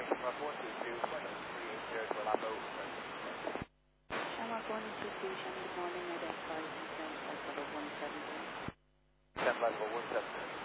morning, Shamrock 122, flight 380 to Orlando. Shamrock 122, good morning, identified descent flight level 170. Descent level 170.